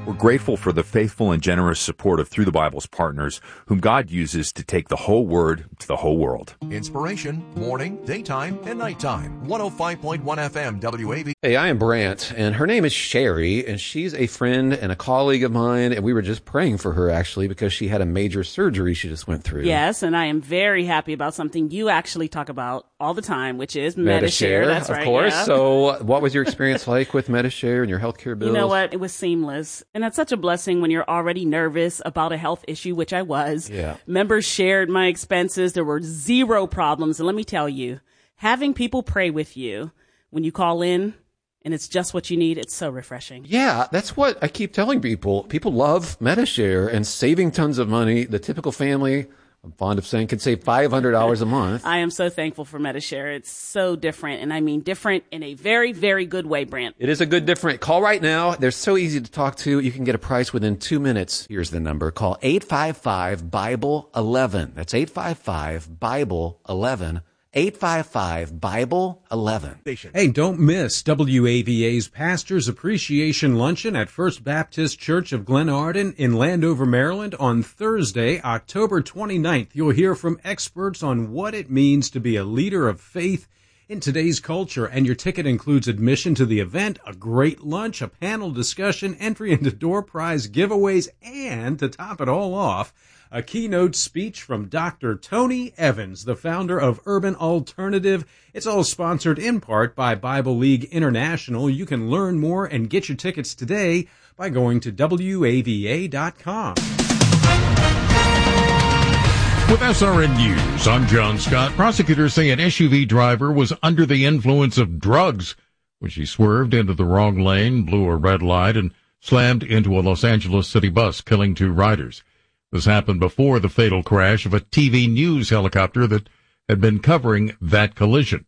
We're grateful for the faithful and generous support of Through the Bible's partners, whom God uses to take the whole Word to the whole world. Inspiration, morning, daytime, and nighttime. 105.1 FM WAV. Hey, I am Brant, and her name is Sherry, and she's a friend and a colleague of mine, and we were just praying for her, actually, because she had a major surgery she just went through. Yes, and I am very happy about something you actually talk about all the time, which is Medi-Share. That's right, of course. Yeah. So what was your experience like with Medi-Share and your healthcare bills? You know what? It was seamless. And that's such a blessing when you're already nervous about a health issue, which I was. Yeah. Members shared my expenses. There were zero problems. And let me tell you, having people pray with you when you call in and it's just what you need, it's so refreshing. Yeah, that's what I keep telling people. People love Medi-Share and saving tons of money. The typical family, I'm fond of saying, can save $500 a month. I am so thankful for Medi-Share. It's so different, and I mean different in a very, very good way, Brant. It is a good different. Call right now. They're so easy to talk to. You can get a price within 2 minutes. Here's the number. Call 855-BIBLE-11. That's 855-BIBLE-11. 855-BIBLE-11. Hey, don't miss WAVA's Pastors Appreciation Luncheon at First Baptist Church of Glen Arden in Landover, Maryland on Thursday, October 29th. You'll hear from experts on what it means to be a leader of faith in today's culture, and your ticket includes admission to the event, a great lunch, a panel discussion, entry into door prize giveaways, and to top it all off, a keynote speech from Dr. Tony Evans, the founder of Urban Alternative. It's all sponsored in part by Bible League International. You can learn more and get your tickets today by going to WAVA.com. With SRN News, I'm John Scott. Prosecutors say an SUV driver was under the influence of drugs when she swerved into the wrong lane, blew a red light, and slammed into a Los Angeles city bus, killing 2 riders. This happened before the fatal crash of a TV news helicopter that had been covering that collision.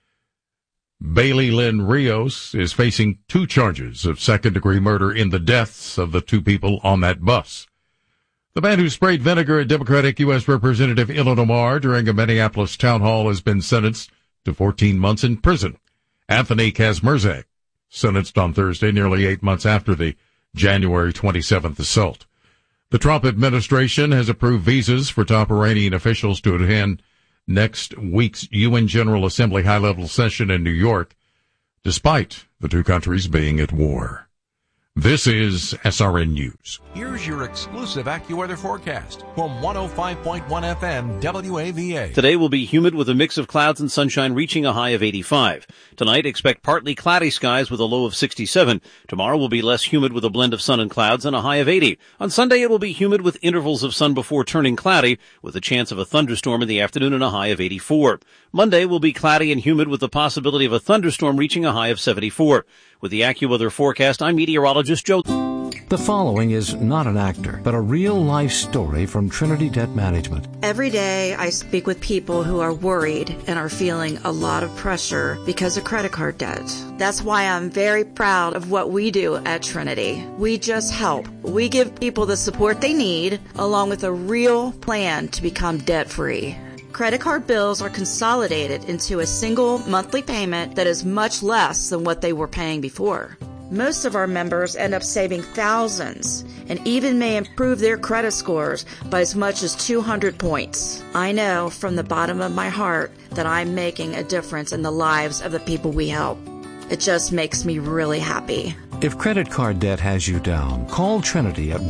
Bailey Lynn Rios is facing 2 charges of second-degree murder in the deaths of the 2 people on that bus. The man who sprayed vinegar at Democratic U.S. Representative Ilhan Omar during a Minneapolis town hall has been sentenced to 14 months in prison. Anthony Kazmierzak, sentenced on Thursday, nearly 8 months after the January 27th assault. The Trump administration has approved visas for top Iranian officials to attend next week's UN General Assembly high-level session in New York, despite the 2 countries being at war. This is SRN News. Here's your exclusive AccuWeather forecast from 105.1 FM WAVA. Today will be humid with a mix of clouds and sunshine reaching a high of 85. Tonight, expect partly cloudy skies with a low of 67. Tomorrow will be less humid with a blend of sun and clouds and a high of 80. On Sunday, it will be humid with intervals of sun before turning cloudy, with a chance of a thunderstorm in the afternoon and a high of 84. Monday will be cloudy and humid with the possibility of a thunderstorm reaching a high of 74. With the AccuWeather forecast, I'm meteorologist Joe. The following is not an actor, but a real-life story from Trinity Debt Management. Every day I speak with people who are worried and are feeling a lot of pressure because of credit card debt. That's why I'm very proud of what we do at Trinity. We just help. We give people the support they need, along with a real plan to become debt-free. Credit card bills are consolidated into a single monthly payment that is much less than what they were paying before. Most of our members end up saving thousands and even may improve their credit scores by as much as 200 points. I know from the bottom of my heart that I'm making a difference in the lives of the people we help. It just makes me really happy. If credit card debt has you down, call Trinity at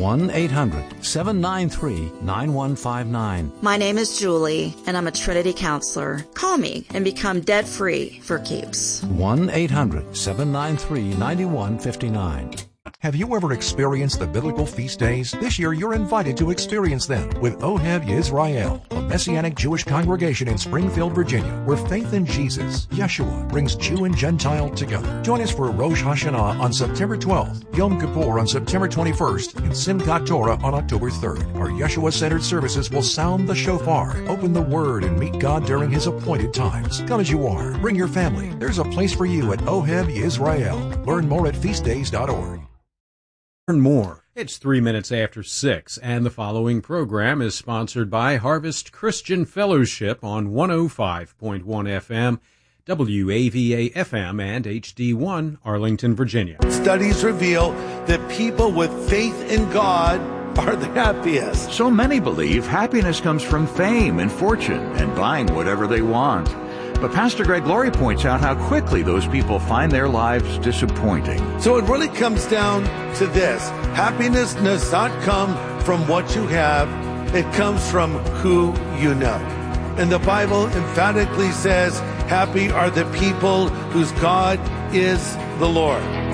1-800-793-9159. My name is Julie, and I'm a Trinity counselor. Call me and become debt-free for keeps. 1-800-793-9159. Have you ever experienced the biblical feast days? This year you're invited to experience them with Ohev Yisrael, a Messianic Jewish congregation in Springfield, Virginia, where faith in Jesus, Yeshua, brings Jew and Gentile together. Join us for Rosh Hashanah on September 12th, Yom Kippur on September 21st, and Simchat Torah on October 3rd. Our Yeshua-centered services will sound the shofar, open the Word, and meet God during His appointed times. Come as you are. Bring your family. There's a place for you at Ohev Yisrael. Learn more at feastdays.org. Learn more. It's 3 minutes after 6, and the following program is sponsored by Harvest Christian Fellowship on 105.1 FM, WAVA FM, and HD1, Arlington, Virginia. Studies reveal that people with faith in God are the happiest. So many believe happiness comes from fame and fortune and buying whatever they want. But Pastor Greg Laurie points out how quickly those people find their lives disappointing. So it really comes down to this. Happiness does not come from what you have. It comes from who you know. And the Bible emphatically says, happy are the people whose God is the Lord.